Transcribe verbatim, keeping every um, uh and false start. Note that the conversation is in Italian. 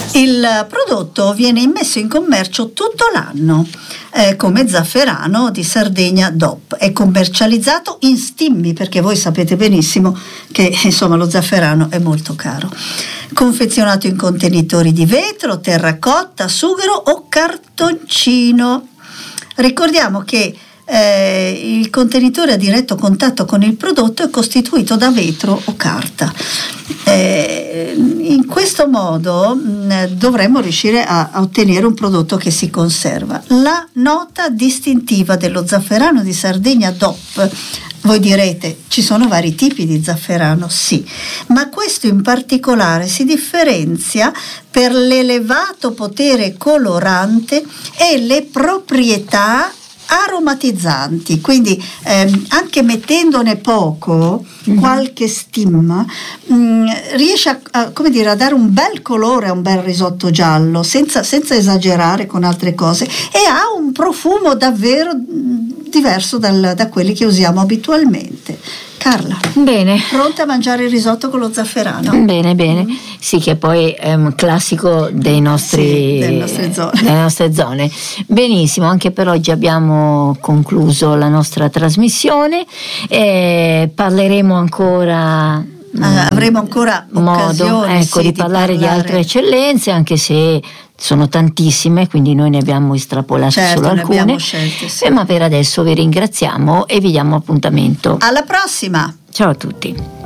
Il prodotto viene immesso in commercio tutto l'anno eh, come zafferano di Sardegna D O P. È commercializzato in stimmi, perché voi sapete benissimo che insomma lo zafferano è molto caro. Confezionato in contenitori di vetro, terracotta, sughero o cartoncino. Ricordiamo che eh, il contenitore a diretto contatto con il prodotto è costituito da vetro o carta. Eh, in questo modo mh, dovremmo riuscire a, a ottenere un prodotto che si conserva. La nota distintiva dello zafferano di Sardegna D O P, voi direte, ci sono vari tipi di zafferano, sì, ma questo in particolare si differenzia per l'elevato potere colorante e le proprietà aromatizzanti, quindi ehm, anche mettendone poco, mm-hmm. qualche stimma, mh, riesce a, a, come dire, a dare un bel colore a un bel risotto giallo, senza, senza esagerare con altre cose, e ha un profumo davvero diverso dal, da quelli che usiamo abitualmente. Carla, bene, pronta a mangiare il risotto con lo zafferano? Bene, bene. Mm. Sì, che poi è un classico dei nostri, sì, delle nostre zone. delle nostre zone. Benissimo, anche per oggi abbiamo concluso la nostra trasmissione e parleremo ancora. Ah, avremo ancora modo ecco, sì, di, parlare di parlare di altre eccellenze, anche se sono tantissime, quindi noi ne abbiamo estrapolate certo, solo alcune, scelte, sì. eh, ma per adesso vi ringraziamo e vi diamo appuntamento alla prossima. Ciao a tutti.